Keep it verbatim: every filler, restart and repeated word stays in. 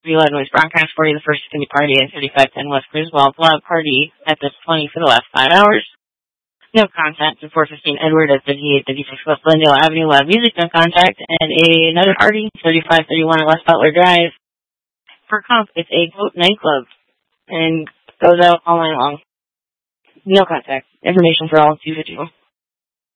Loud Noise broadcast for you. The first is going to be Party at thirty-five ten West Griswold. Loud Party at this twenty for the last five hours. No contact to four fifteen Edward at fifty-eight fifty-six West Glendale Avenue. Loud Music, no contact. And a, another party, thirty-five thirty-one at West Butler Drive. For comp, it's a Goat nightclub. And goes out all night long. No contact. Information for all two fifty-one.